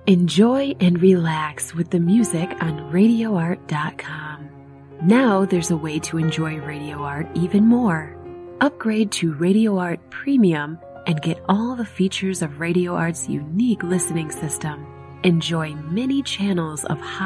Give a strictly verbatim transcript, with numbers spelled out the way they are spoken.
Enjoy and relax with the music on radio art dot com. Now there's a way to enjoy Radio Art even more. Upgrade to Radio Art Premium and get all the features of Radio Art's unique listening system. Enjoy many channels of high